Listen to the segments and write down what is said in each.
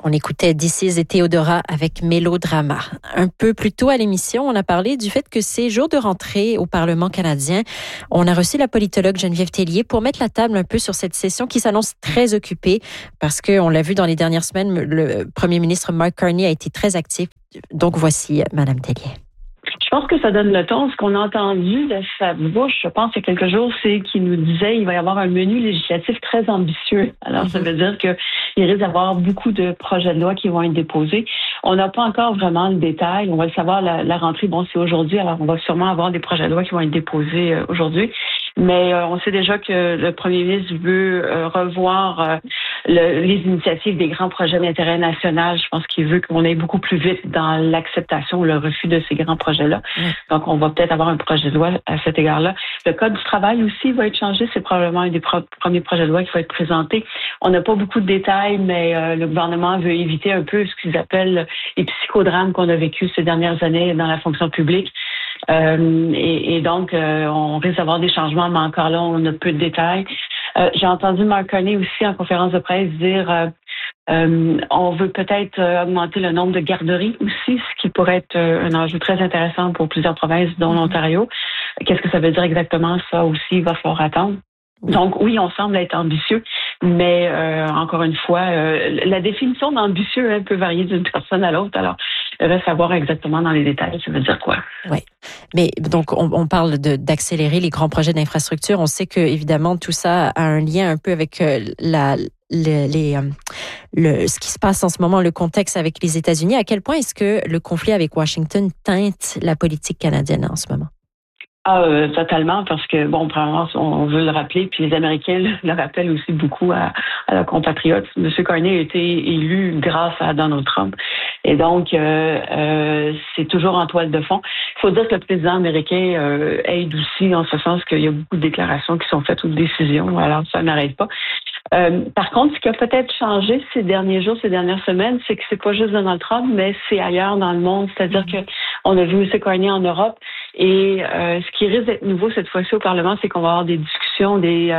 On écoutait This Is et Théodora avec Mélodrama. Un peu plus tôt à l'émission, on a parlé du fait que c'est jour de rentrée au Parlement canadien. On a reçu la politologue Geneviève Tellier pour mettre la table un peu sur cette session qui s'annonce très occupée parce qu'on l'a vu dans les dernières semaines, le premier ministre Mark Carney a été très actif. Donc voici Madame Tellier. Je pense que ça donne le ton. Ce qu'on a entendu de sa bouche, je pense, il y a quelques jours, c'est qu'il nous disait qu'il va y avoir un menu législatif très ambitieux. Alors, ça veut dire qu'il risque d'avoir beaucoup de projets de loi qui vont être déposés. On n'a pas encore vraiment le détail. On va le savoir, la rentrée, bon, c'est aujourd'hui. Alors, on va sûrement avoir des projets de loi qui vont être déposés aujourd'hui. Mais on sait déjà que le premier ministre veut revoir les initiatives des grands projets d'intérêt national. Je pense qu'il veut qu'on aille beaucoup plus vite dans l'acceptation ou le refus de ces grands projets-là. Donc, on va peut-être avoir un projet de loi à cet égard-là. Le Code du travail aussi va être changé. C'est probablement un des premiers projets de loi qui va être présenté. On n'a pas beaucoup de détails, mais le gouvernement veut éviter un peu ce qu'ils appellent les psychodrames qu'on a vécu ces dernières années dans la fonction publique. Et donc, on risque d'avoir des changements, mais encore là, on a peu de détails. J'ai entendu Mark Carney aussi en conférence de presse dire on veut peut-être augmenter le nombre de garderies aussi, ce qui pourrait être un enjeu très intéressant pour plusieurs provinces, dont l'Ontario. Qu'est-ce que ça veut dire exactement? Ça aussi, il va falloir attendre. Donc oui, on semble être ambitieux, mais encore une fois, la définition d'ambitieux peut varier d'une personne à l'autre. Alors, il reste à voir exactement dans les détails, ça veut dire quoi. Oui, mais donc on parle d'accélérer les grands projets d'infrastructure. On sait que évidemment tout ça a un lien un peu avec ce qui se passe en ce moment, le contexte avec les États-Unis. À quel point est-ce que le conflit avec Washington teinte la politique canadienne en ce moment? Totalement, parce que, bon, premièrement, on veut le rappeler, puis les Américains le rappellent aussi beaucoup à leurs compatriotes. M. Carney a été élu grâce à Donald Trump. Et donc, c'est toujours en toile de fond. Il faut dire que le président américain aide aussi en ce sens qu'il y a beaucoup de déclarations qui sont faites ou de décisions, alors ça n'arrête pas. Par contre, ce qui a peut-être changé ces derniers jours, ces dernières semaines, c'est que c'est pas juste Donald Trump, mais c'est ailleurs dans le monde. C'est-à-dire que on a vu M. Carney en Europe et ce qui risque d'être nouveau cette fois-ci au Parlement, c'est qu'on va avoir des discussions, des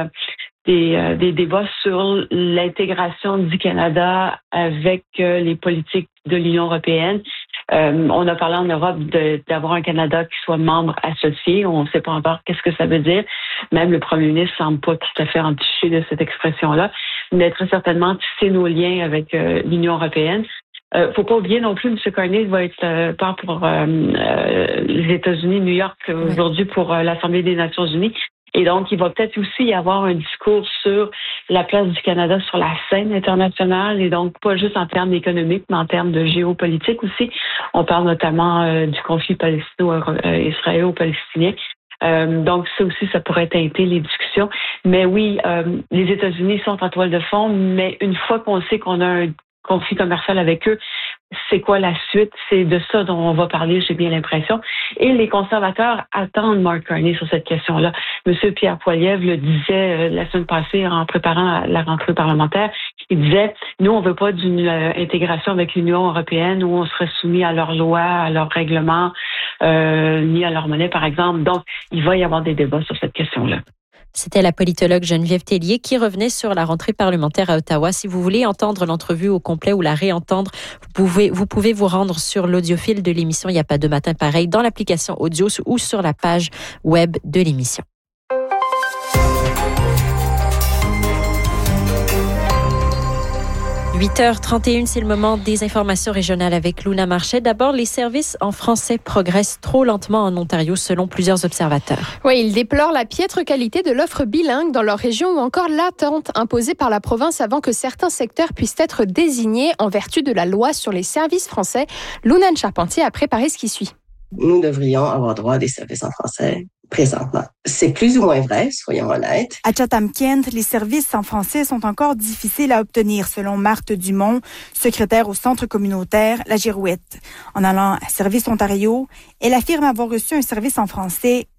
débats sur l'intégration du Canada avec les politiques de l'Union européenne. On a parlé en Europe d'avoir un Canada qui soit membre associé. On ne sait pas encore qu'est-ce que ça veut dire. Même le premier ministre semble pas tout à fait entiché de cette expression-là. Mais très certainement tisser nos liens avec l'Union européenne. Faut pas oublier non plus, M. Carney va être part pour les États-Unis, New York aujourd'hui pour l'Assemblée des Nations unies. Et donc, il va peut-être aussi y avoir un discours sur la place du Canada sur la scène internationale et donc pas juste en termes économiques, mais en termes de géopolitique aussi. On parle notamment du conflit israélo-palestinien. Donc, ça aussi, ça pourrait teinter les discussions. Mais oui, les États-Unis sont en toile de fond, mais une fois qu'on sait qu'on a un conflit commercial avec eux, c'est quoi la suite? C'est de ça dont on va parler, j'ai bien l'impression. Et les conservateurs attendent Mark Carney sur cette question-là. Monsieur Pierre Poilievre le disait la semaine passée en préparant la rentrée parlementaire. Il disait, nous, on veut pas d'une intégration avec l'Union européenne où on serait soumis à leurs lois, à leurs règlements, ni à leur monnaie, par exemple. Donc, il va y avoir des débats sur cette question-là. C'était la politologue Geneviève Tellier qui revenait sur la rentrée parlementaire à Ottawa. Si vous voulez entendre l'entrevue au complet ou la réentendre, vous pouvez vous rendre sur l'audiofil de l'émission Il n'y a pas de matin pareil dans l'application audio ou sur la page web de l'émission. 8h31, c'est le moment des informations régionales avec Luna Marchais. D'abord, les services en français progressent trop lentement en Ontario selon plusieurs observateurs. Oui, ils déplorent la piètre qualité de l'offre bilingue dans leur région ou encore l'attente imposée par la province avant que certains secteurs puissent être désignés en vertu de la loi sur les services français. Luna Charpentier a préparé ce qui suit. Nous devrions avoir droit à des services en français présentement. C'est plus ou moins vrai, soyons honnêtes. À Chatham-Kent, les services en français sont encore difficiles à obtenir, selon Marthe Dumont, secrétaire au centre communautaire La Girouette. En allant à Service Ontario, elle affirme avoir reçu un service en français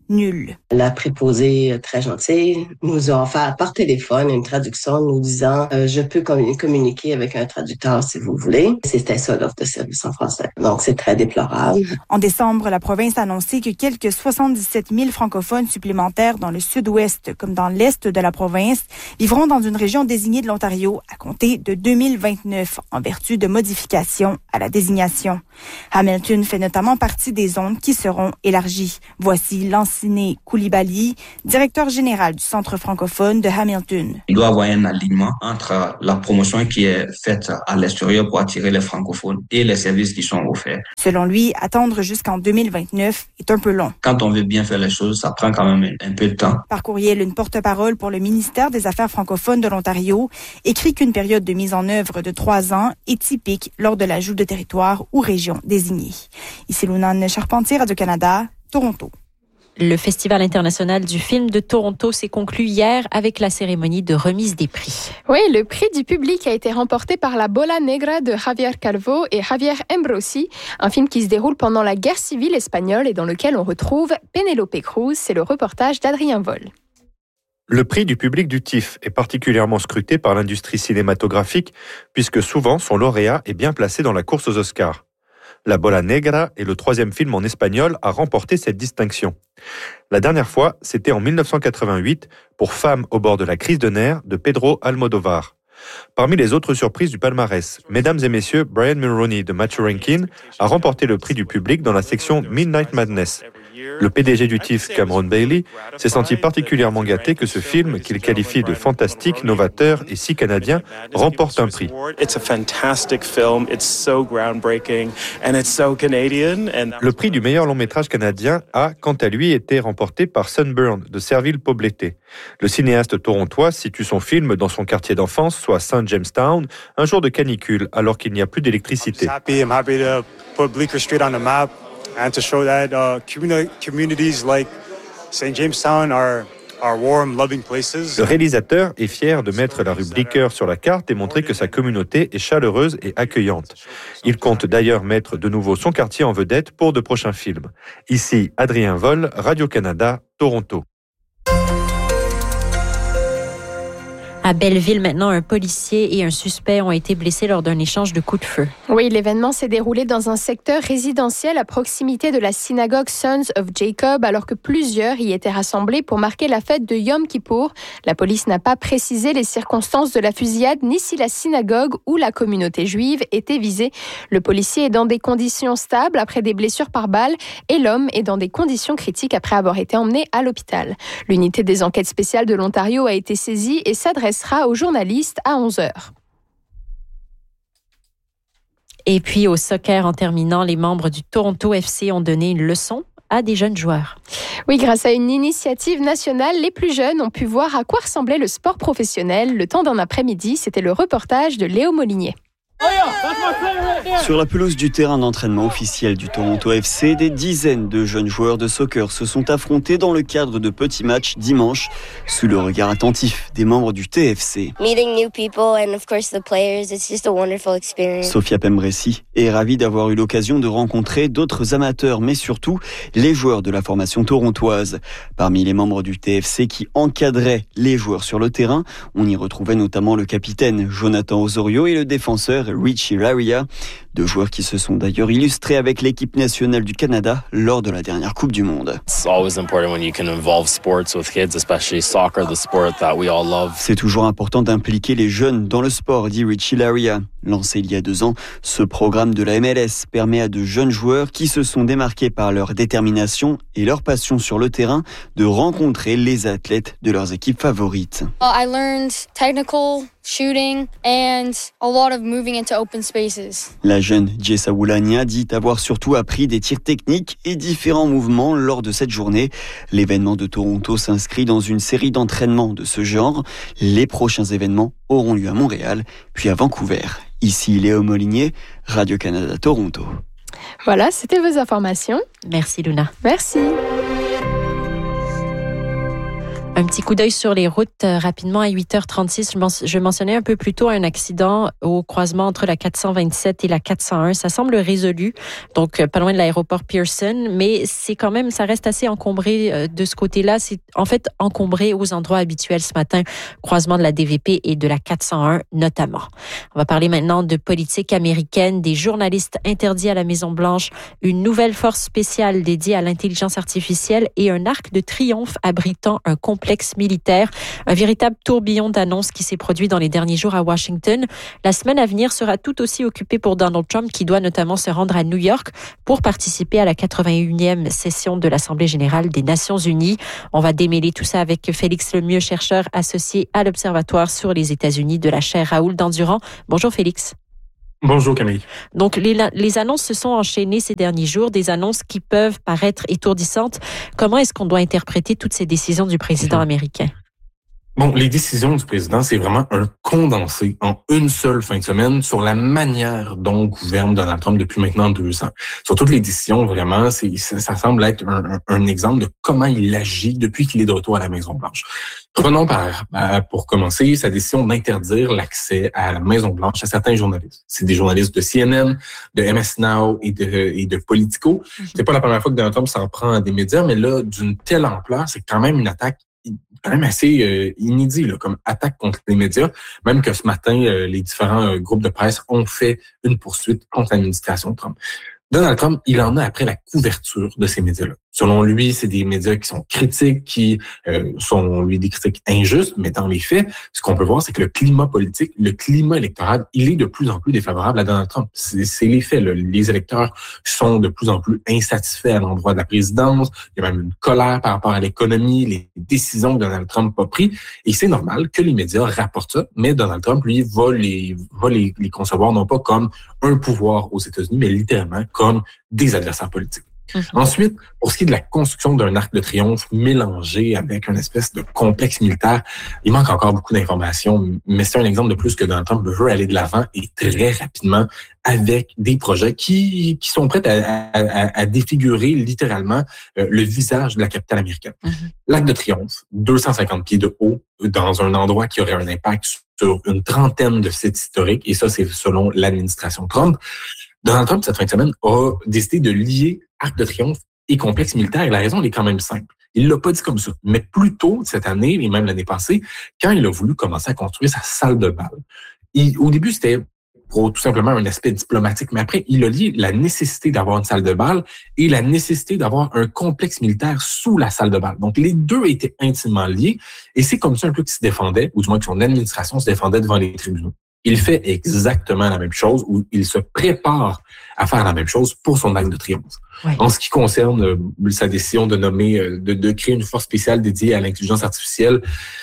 nul. La préposée très gentille nous a offert par téléphone une traduction nous disant je peux communiquer avec un traducteur si vous voulez. C'était ça l'offre de service en français. Donc c'est très déplorable. En décembre, la province a annoncé que quelques 77 000 francophones supplémentaires dans le sud-ouest comme dans l'est de la province vivront dans une région désignée de l'Ontario à compter de 2029 en vertu de modifications à la désignation. Hamilton fait notamment partie des zones qui seront élargies. Voici Lanciné Koulibaly, directeur général du Centre francophone de Hamilton. Il doit y avoir un alignement entre la promotion qui est faite à l'extérieur pour attirer les francophones et les services qui sont offerts. Selon lui, attendre jusqu'en 2029 est un peu long. Quand on veut bien faire les choses, ça prend quand même un peu de temps. Par courriel, une porte-parole pour le ministère des Affaires francophones de l'Ontario écrit qu'une période de mise en œuvre de 3 ans est typique lors de l'ajout de territoires ou régions désignées. Ici Lunane Charpentier, Radio-Canada, Toronto. Le Festival international du film de Toronto s'est conclu hier avec la cérémonie de remise des prix. Oui, le prix du public a été remporté par La Bola Negra de Javier Calvo et Javier Ambrosi, un film qui se déroule pendant la guerre civile espagnole et dans lequel on retrouve Penélope Cruz. C'est le reportage d'Adrien Vol. Le prix du public du TIFF est particulièrement scruté par l'industrie cinématographique puisque souvent son lauréat est bien placé dans la course aux Oscars. La Bola Negra est le 3e film en espagnol à remporter cette distinction. La dernière fois, c'était en 1988 pour Femmes au bord de la crise de nerfs de Pedro Almodóvar. Parmi les autres surprises du palmarès, mesdames et messieurs, Brian Mulroney de Matthew Rankin a remporté le prix du public dans la section Midnight Madness. Le PDG du TIFF, Cameron Bailey, s'est senti particulièrement gâté que ce film, qu'il qualifie de fantastique, novateur et si canadien, remporte un prix. Le prix du meilleur long métrage canadien a, quant à lui, été remporté par Sunburn de Serville-Pobleté. Le cinéaste torontois situe son film dans son quartier d'enfance, soit Saint Jamestown, un jour de canicule, alors qu'il n'y a plus d'électricité. And to show that communities like St. Jamestown are warm, loving places. Le réalisateur est fier de mettre la rue Bleecker sur la carte et montrer que sa communauté est chaleureuse et accueillante. Il compte d'ailleurs mettre de nouveau son quartier en vedette pour de prochains films. Ici, Adrien Vol, Radio-Canada, Toronto. À Belleville, maintenant, un policier et un suspect ont été blessés lors d'un échange de coups de feu. Oui, l'événement s'est déroulé dans un secteur résidentiel à proximité de la synagogue Sons of Jacob, alors que plusieurs y étaient rassemblés pour marquer la fête de Yom Kippour. La police n'a pas précisé les circonstances de la fusillade, ni si la synagogue ou la communauté juive étaient visées. Le policier est dans des conditions stables après des blessures par balle et l'homme est dans des conditions critiques après avoir été emmené à l'hôpital. L'unité des enquêtes spéciales de l'Ontario a été saisie et s'adressera aux journalistes à 11h. Et puis au soccer, en terminant, les membres du Toronto FC ont donné une leçon à des jeunes joueurs. Oui, grâce à une initiative nationale, les plus jeunes ont pu voir à quoi ressemblait le sport professionnel le temps d'un après-midi. C'était le reportage de Léo Molinier. Sur la pelouse du terrain d'entraînement officiel du Toronto FC, des dizaines de jeunes joueurs de soccer se sont affrontés dans le cadre de petits matchs dimanche, sous le regard attentif des membres du TFC. Sophia Pembresi est ravie d'avoir eu l'occasion de rencontrer d'autres amateurs, mais surtout les joueurs de la formation torontoise. Parmi les membres du TFC qui encadraient les joueurs sur le terrain, on y retrouvait notamment le capitaine Jonathan Osorio et le défenseur Richie Laryea, deux joueurs qui se sont d'ailleurs illustrés avec l'équipe nationale du Canada lors de la dernière Coupe du Monde. C'est toujours important d'impliquer les jeunes dans le sport, dit Richie Laryea. Lancé il y a 2 ans, ce programme de la MLS permet à de jeunes joueurs qui se sont démarqués par leur détermination et leur passion sur le terrain de rencontrer les athlètes de leurs équipes favorites. I learned technical shooting and a lot of moving into open spaces. La jeune Jessa Woulania dit avoir surtout appris des tirs techniques et différents mouvements lors de cette journée. L'événement de Toronto s'inscrit dans une série d'entraînements de ce genre. Les prochains événements auront lieu à Montréal, puis à Vancouver. Ici Léo Molinier, Radio-Canada Toronto. Voilà, c'était vos informations. Merci Luna. Merci. Un petit coup d'œil sur les routes rapidement à 8h36. Je mentionnais un peu plus tôt un accident au croisement entre la 427 et la 401. Ça semble résolu, donc pas loin de l'aéroport Pearson, mais c'est quand même, ça reste assez encombré de ce côté-là. C'est en fait encombré aux endroits habituels ce matin, croisement de la DVP et de la 401 notamment. On va parler maintenant de politique américaine, des journalistes interdits à la Maison-Blanche, une nouvelle force spéciale dédiée à l'intelligence artificielle et un arc de triomphe abritant un complexe militaire. Un véritable tourbillon d'annonces qui s'est produit dans les derniers jours à Washington. La semaine à venir sera tout aussi occupée pour Donald Trump, qui doit notamment se rendre à New York pour participer à la 81e session de l'Assemblée générale des Nations unies. On va démêler tout ça avec Félix Lemieux, chercheur associé à l'Observatoire sur les États-Unis de la chaire Raoul Dandurand. Bonjour Félix. Bonjour Camille. Donc les annonces se sont enchaînées ces derniers jours, des annonces qui peuvent paraître étourdissantes. Comment est-ce qu'on doit interpréter toutes ces décisions du président américain? Bon, les décisions du président, c'est vraiment un condensé en une seule fin de semaine sur la manière dont gouverne Donald Trump depuis maintenant 2 ans. Sur toutes les décisions, vraiment, ça semble être un exemple de comment il agit depuis qu'il est de retour à la Maison-Blanche. Prenons pour commencer sa décision d'interdire l'accès à la Maison-Blanche à certains journalistes. C'est des journalistes de CNN, de MS Now et de Politico. C'est pas la première fois que Donald Trump s'en prend à des médias, mais là, d'une telle ampleur, c'est quand même une attaque quand même assez inédit comme attaque contre les médias, même que ce matin, les différents groupes de presse ont fait une poursuite contre l'administration Trump. Donald Trump, il en a après la couverture de ces médias-là. Selon lui, c'est des médias qui sont critiques, qui sont, lui, des critiques injustes, mais dans les faits, ce qu'on peut voir, c'est que le climat politique, le climat électoral, il est de plus en plus défavorable à Donald Trump. C'est les faits, là. Les électeurs sont de plus en plus insatisfaits à l'endroit de la présidence. Il y a même une colère par rapport à l'économie, les décisions que Donald Trump a prises. Et c'est normal que les médias rapportent ça, mais Donald Trump, lui, va les concevoir non pas comme un pouvoir aux États-Unis, mais littéralement comme des adversaires politiques. Ensuite, pour ce qui est de la construction d'un arc de triomphe mélangé avec une espèce de complexe militaire, il manque encore beaucoup d'informations, mais c'est un exemple de plus que Donald Trump veut aller de l'avant et très rapidement avec des projets qui sont prêts à défigurer littéralement le visage de la capitale américaine. L'arc de triomphe, 250 pieds de haut, dans un endroit qui aurait un impact sur une trentaine de sites historiques, et ça, c'est selon l'administration Trump. Donald Trump, cette fin de semaine, a décidé de lier Arc de Triomphe et complexe militaire. Et la raison, elle est quand même simple. Il l'a pas dit comme ça. Mais plus tôt cette année, et même l'année passée, quand il a voulu commencer à construire sa salle de bal. Au début, c'était pour tout simplement un aspect diplomatique. Mais après, il a lié la nécessité d'avoir une salle de bal et la nécessité d'avoir un complexe militaire sous la salle de bal. Donc, les deux étaient intimement liés. Et c'est comme ça un peu qu'il se défendait, ou du moins que son administration se défendait devant les tribunaux. Il fait exactement la même chose, ou il se prépare à faire la même chose pour son acte de triomphe. Oui. En ce qui concerne sa décision de nommer, de créer une force spéciale dédiée à l'intelligence artificielle,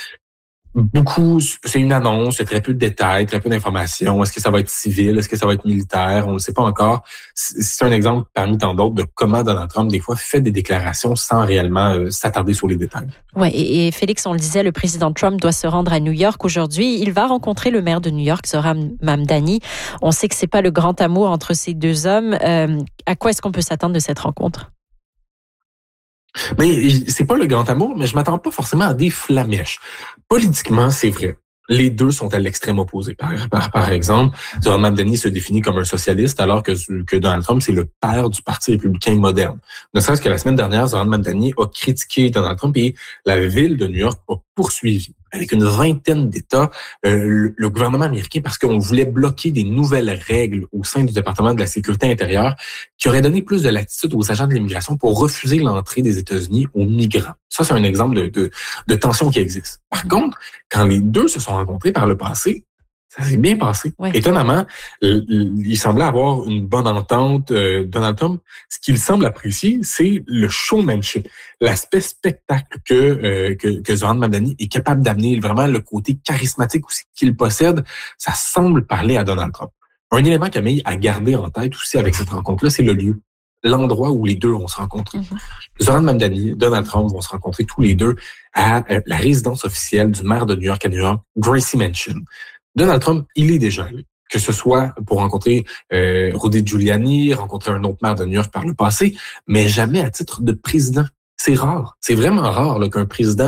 c'est une annonce, c'est très peu de détails, très peu d'informations. Est-ce que ça va être civil? Est-ce que ça va être militaire? On ne le sait pas encore. C'est un exemple parmi tant d'autres de comment Donald Trump, des fois, fait des déclarations sans réellement s'attarder sur les détails. Oui, et Félix, on le disait, le président Trump doit se rendre à New York aujourd'hui. Il va rencontrer le maire de New York, Zohran Mamdani. On sait que c'est pas le grand amour entre ces deux hommes. À quoi est-ce qu'on peut s'attendre de cette rencontre? Mais c'est pas le grand amour, mais je m'attends pas forcément à des flamèches. Politiquement, c'est vrai. Les deux sont à l'extrême opposé. Par exemple, Zohran Mamdani se définit comme un socialiste, alors que Donald Trump, c'est le père du Parti républicain moderne. Ne serait-ce que la semaine dernière, Zohran Mamdani a critiqué Donald Trump et la ville de New York a poursuivi avec une vingtaine d'États le gouvernement américain parce qu'on voulait bloquer des nouvelles règles au sein du département de la sécurité intérieure qui auraient donné plus de latitude aux agents de l'immigration pour refuser l'entrée des États-Unis aux migrants. Ça, c'est un exemple de tension qui existe. Par contre, quand les deux se sont rencontrés par le passé, ça s'est bien passé. Ouais. Étonnamment, il semblait avoir une bonne entente. Donald Trump, ce qu'il semble apprécier, c'est le showmanship, l'aspect spectacle que Zohran Mamdani est capable d'amener, vraiment le côté charismatique aussi qu'il possède. Ça semble parler à Donald Trump. Un élément, Camille, à garder en tête aussi avec cette rencontre-là, c'est le lieu, l'endroit où les deux vont se rencontrer. Zohran Mamdani, Donald Trump vont se rencontrer tous les deux à la résidence officielle du maire de New York à New York, Gracie Mansion. Donald Trump, il est déjà allé, que ce soit pour rencontrer Rudy Giuliani, rencontrer un autre maire de New York par le passé, mais jamais à titre de président. C'est rare. C'est vraiment rare là, qu'un président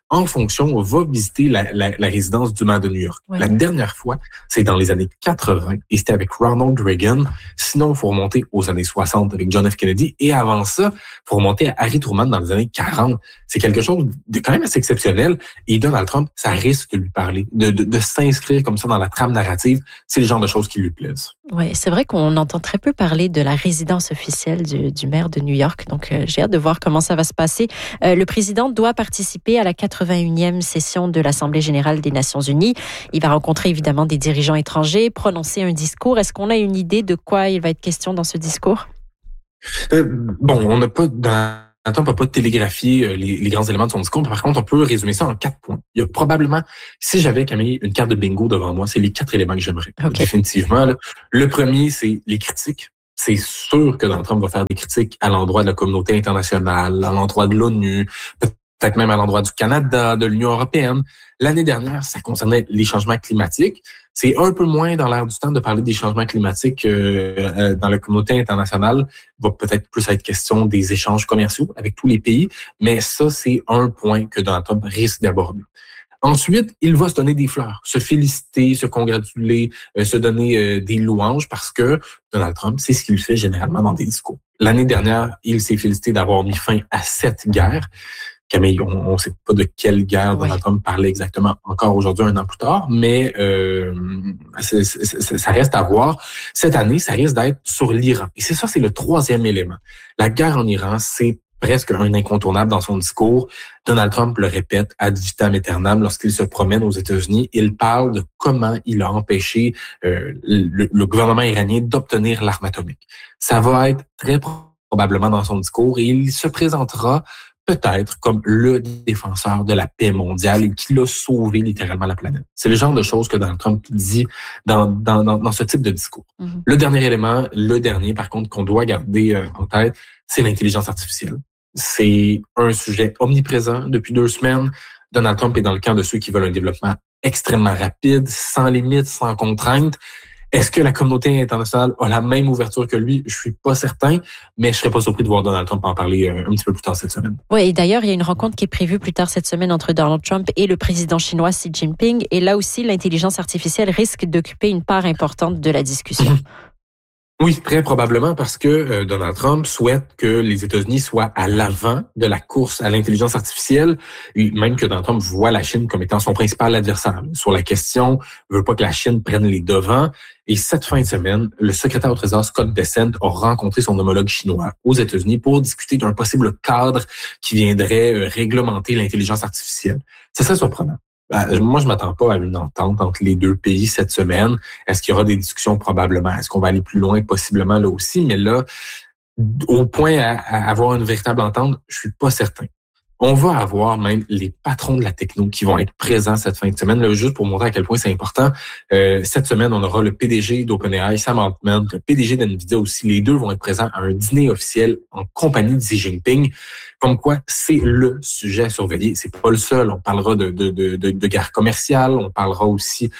en fonction, va visiter la résidence du maire de New York. Ouais. La dernière fois, c'est dans les années 80 et c'était avec Ronald Reagan. Sinon, il faut remonter aux années 60 avec John F. Kennedy. Et avant ça, il faut remonter à Harry Truman dans les années 40. C'est quelque chose de quand même assez exceptionnel. Et Donald Trump, ça risque de lui parler, de s'inscrire comme ça dans la trame narrative. C'est le genre de choses qui lui plaisent. Oui, c'est vrai qu'on entend très peu parler de la résidence officielle du maire de New York. Donc, j'ai hâte de voir comment ça va se passer. Le président doit participer à la 81e session de l'Assemblée générale des Nations unies. Il va rencontrer évidemment des dirigeants étrangers, prononcer un discours. Est-ce qu'on a une idée de quoi il va être question dans ce discours? On n'a pas on peut pas télégraphier les grands éléments de son discours. Par contre, on peut résumer ça en 4 points. Il y a probablement, si j'avais, Camille, une carte de bingo devant moi, c'est les 4 éléments que j'aimerais. Okay. Définitivement. Là. Le premier, c'est les critiques. C'est sûr que Donald Trump va faire des critiques à l'endroit de la communauté internationale, à l'endroit de l'ONU, peut-être même à l'endroit du Canada, de l'Union européenne. L'année dernière, ça concernait les changements climatiques. C'est un peu moins dans l'air du temps de parler des changements climatiques dans la communauté internationale. Il va peut-être plus être question des échanges commerciaux avec tous les pays, mais ça, c'est un point que Donald Trump risque d'aborder. Ensuite, il va se donner des fleurs, se féliciter, se congratuler, se donner des louanges parce que Donald Trump, c'est ce qu'il fait généralement dans des discours. L'année dernière, il s'est félicité d'avoir mis fin à 7 guerres. Camille, on ne sait pas de quelle guerre Donald Trump parlait exactement encore aujourd'hui, 1 an plus tard, mais ça reste à voir. Cette année, ça risque d'être sur l'Iran. Et c'est le 3e élément. La guerre en Iran, c'est presque un incontournable dans son discours. Donald Trump le répète ad vitam aeternam lorsqu'il se promène aux États-Unis. Il parle de comment il a empêché le gouvernement iranien d'obtenir l'arme atomique. Ça va être très probablement dans son discours et il se présentera peut-être comme le défenseur de la paix mondiale et qui l'a sauvé littéralement la planète. C'est le genre de choses que Donald Trump dit dans ce type de discours. Mm-hmm. Le dernier élément, par contre, qu'on doit garder en tête, c'est l'intelligence artificielle. C'est un sujet omniprésent depuis 2 semaines. Donald Trump est dans le camp de ceux qui veulent un développement extrêmement rapide, sans limite, sans contrainte. Est-ce que la communauté internationale a la même ouverture que lui? Je suis pas certain, mais je serais pas surpris de voir Donald Trump en parler un petit peu plus tard cette semaine. Oui, et d'ailleurs, il y a une rencontre qui est prévue plus tard cette semaine entre Donald Trump et le président chinois Xi Jinping. Et là aussi, l'intelligence artificielle risque d'occuper une part importante de la discussion. Oui, très probablement parce que Donald Trump souhaite que les États-Unis soient à l'avant de la course à l'intelligence artificielle, et même que Donald Trump voit la Chine comme étant son principal adversaire. Sur la question, il veut pas que la Chine prenne les devants. Et cette fin de semaine, le secrétaire au Trésor Scott Bessent a rencontré son homologue chinois aux États-Unis pour discuter d'un possible cadre qui viendrait réglementer l'intelligence artificielle. C'est ça surprenant. Moi, je m'attends pas à une entente entre les 2 pays cette semaine. Est-ce qu'il y aura des discussions? Probablement. Est-ce qu'on va aller plus loin? Possiblement là aussi. Mais là, au point à avoir une véritable entente, je suis pas certain. On va avoir même les patrons de la techno qui vont être présents cette fin de semaine. Là, juste pour montrer à quel point c'est important. Cette semaine, on aura le PDG d'OpenAI, Sam Altman, le PDG d'NVIDIA aussi. Les 2 vont être présents à un dîner officiel en compagnie de Xi Jinping. Comme quoi, c'est le sujet à surveiller. C'est pas le seul. On parlera de guerre commerciale. On parlera aussi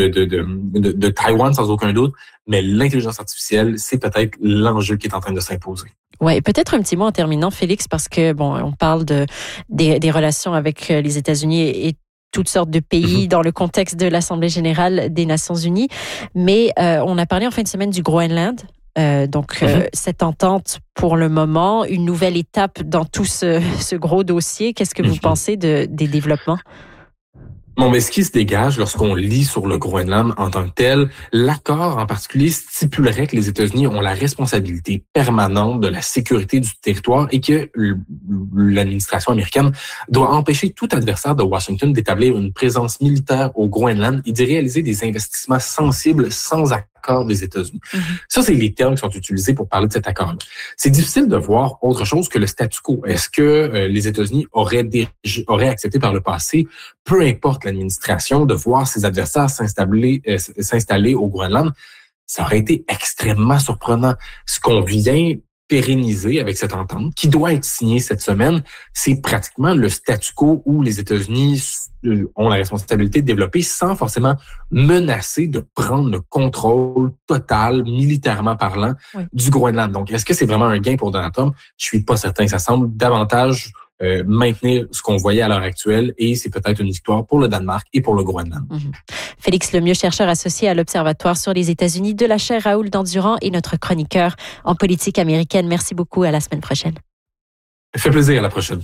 de Taïwan sans aucun doute. Mais l'intelligence artificielle, c'est peut-être l'enjeu qui est en train de s'imposer. Ouais, peut-être un petit mot en terminant, Félix, parce que on parle des relations avec les États-Unis et toutes sortes de pays dans le contexte de l'Assemblée générale des Nations unies. Mais on a parlé en fin de semaine du Groenland. Cette entente, pour le moment, une nouvelle étape dans tout ce gros dossier. Qu'est-ce que vous pensez des développements? Bon, mais ce qui se dégage lorsqu'on lit sur le Groenland en tant que tel, l'accord en particulier stipulerait que les États-Unis ont la responsabilité permanente de la sécurité du territoire et que l'administration américaine doit empêcher tout adversaire de Washington d'établir une présence militaire au Groenland et d'y réaliser des investissements sensibles sans accord des États-Unis. Ça, c'est les termes qui sont utilisés pour parler de cet accord-là. C'est difficile de voir autre chose que le statu quo. Est-ce que les États-Unis auraient accepté par le passé, peu importe l'administration, de voir ses adversaires s'installer au Groenland? Ça aurait été extrêmement surprenant. Ce qu'on vient pérenniser avec cette entente, qui doit être signée cette semaine, c'est pratiquement le statu quo où les États-Unis ont la responsabilité de développer sans forcément menacer de prendre le contrôle total, militairement parlant, du Groenland. Donc, est-ce que c'est vraiment un gain pour Donald Trump? Je suis pas certain. Ça semble davantage maintenir ce qu'on voyait à l'heure actuelle et c'est peut-être une victoire pour le Danemark et pour le Groenland. Félix Lemieux, chercheur associé à l'Observatoire sur les États-Unis de la chaire Raoul Dandurand et notre chroniqueur en politique américaine. Merci beaucoup. À la semaine prochaine. Ça fait plaisir. À la prochaine.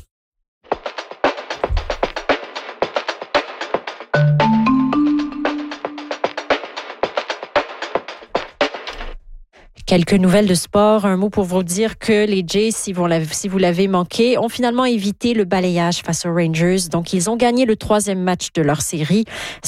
Quelques nouvelles de sport. Un mot pour vous dire que les Jays, si vous l'avez manqué, ont finalement évité le balayage face aux Rangers. Donc, ils ont gagné le 3e match de leur série,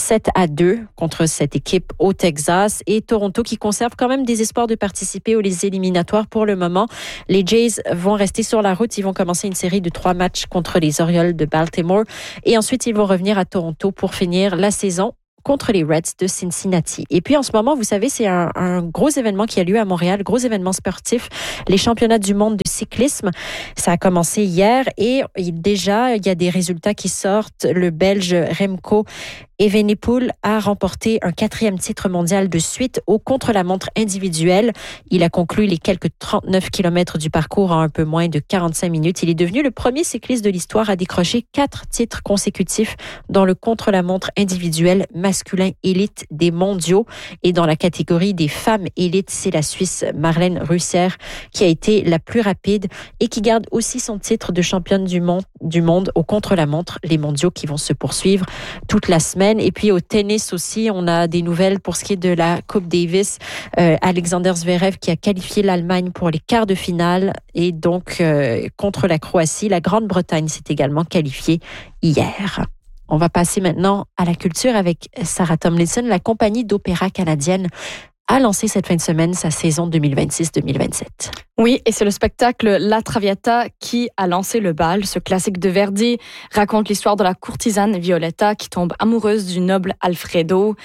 7-2 contre cette équipe au Texas. Et Toronto qui conserve quand même des espoirs de participer aux éliminatoires pour le moment. Les Jays vont rester sur la route. Ils vont commencer une série de 3 matchs contre les Orioles de Baltimore. Et ensuite, ils vont revenir à Toronto pour finir la saison contre les Reds de Cincinnati. Et puis en ce moment, vous savez, c'est un gros événement qui a lieu à Montréal, gros événement sportif, les championnats du monde de cyclisme. Ça a commencé hier et déjà, il y a des résultats qui sortent. Le Belge Remco Evenepoel a remporté un 4e titre mondial de suite au contre-la-montre individuel. Il a conclu les quelques 39 km du parcours en un peu moins de 45 minutes. Il est devenu le premier cycliste de l'histoire à décrocher 4 titres consécutifs dans le contre-la-montre individuel masculin élite des mondiaux. Et dans la catégorie des femmes élites, c'est la Suisse Marlène Russer qui a été la plus rapide et qui garde aussi son titre de championne du monde au contre-la-montre, les mondiaux qui vont se poursuivre toute la semaine. Et puis au tennis aussi, on a des nouvelles pour ce qui est de la Coupe Davis. Alexander Zverev qui a qualifié l'Allemagne pour les quarts de finale et donc contre la Croatie. La Grande-Bretagne s'est également qualifiée hier. On va passer maintenant à la culture avec Sarah Tomlinson. La compagnie d'opéra canadienne a lancé cette fin de semaine sa saison 2026-2027. Oui, et c'est le spectacle La Traviata qui a lancé le bal. Ce classique de Verdi raconte l'histoire de la courtisane Violetta qui tombe amoureuse du noble Alfredo,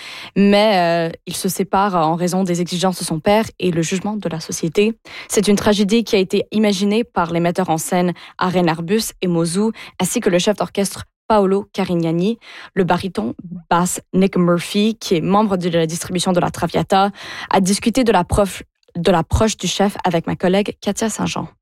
mais il se sépare en raison des exigences de son père et le jugement de la société. C'est une tragédie qui a été imaginée par les metteurs en scène Aren Arbus et Mozou, ainsi que le chef d'orchestre Paolo Carignani, le baryton basse Nick Murphy, qui est membre de la distribution de la Traviata, a discuté de l'approche du chef avec ma collègue Katia Saint-Jean.